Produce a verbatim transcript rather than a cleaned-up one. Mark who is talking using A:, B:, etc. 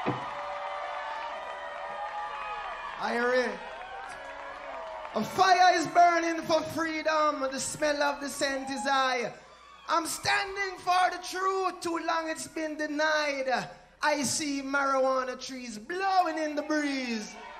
A: I hear it. A fire is burning for freedom. The smell of the scent is high. I'm standing for the truth. Too long it's been denied. I see marijuana trees blowing in the breeze.